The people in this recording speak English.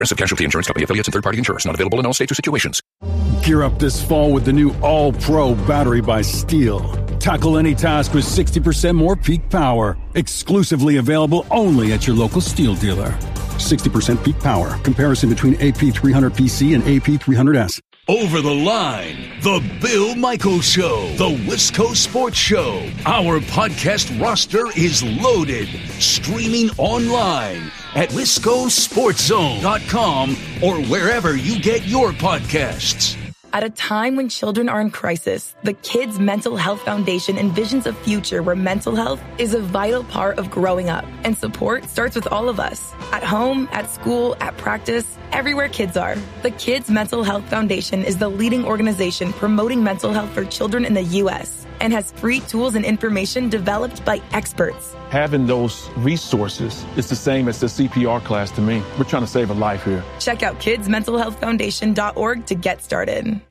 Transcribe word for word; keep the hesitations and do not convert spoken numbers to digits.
Progressive Casualty Insurance Company affiliates and third-party insurers. Not available in all states or situations. Gear up this fall with the new All-Pro battery by Steel. Tackle any task with sixty percent more peak power. Exclusively available only at your local Steel dealer. sixty percent peak power. Comparison between A P three hundred P C and A P three hundred S. Over the Line, The Bill Michaels Show, The Wisco Sports Show. Our podcast roster is loaded. Streaming online at wisco sports zone dot com or wherever you get your podcasts. At a time when children are in crisis, the Kids Mental Health Foundation envisions a future where mental health is a vital part of growing up, and support starts with all of us. At home, at school, at practice, everywhere kids are. The Kids Mental Health Foundation is the leading organization promoting mental health for children in the U S and has free tools and information developed by experts. Having those resources is the same as the C P R class to me. We're trying to save a life here. Check out kids mental health foundation dot org to get started.